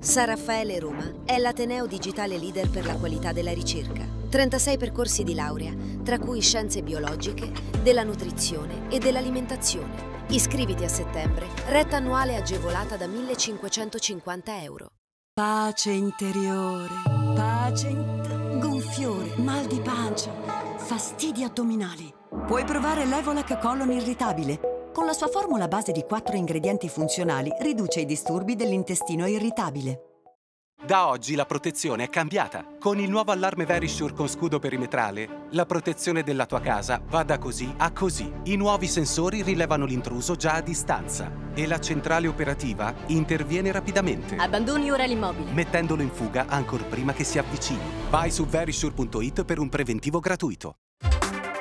San Raffaele Roma è l'ateneo digitale leader per la qualità della ricerca. 36 percorsi di laurea, tra cui scienze biologiche, della nutrizione e dell'alimentazione. Iscriviti a settembre, retta annuale agevolata da 1.550 euro. Pace interiore, gonfiore, mal di pancia, fastidi addominali. Puoi provare Levolac Colon Irritabile. Con la sua formula a base di 4 ingredienti funzionali riduce i disturbi dell'intestino irritabile. Da oggi la protezione è cambiata. Con il nuovo allarme Verisure con scudo perimetrale, la protezione della tua casa va da così a così. I nuovi sensori rilevano l'intruso già a distanza e la centrale operativa interviene rapidamente, Abbandoni ora l'immobile. mettendolo in fuga ancor prima che si avvicini. Vai su verisure.it per un preventivo gratuito.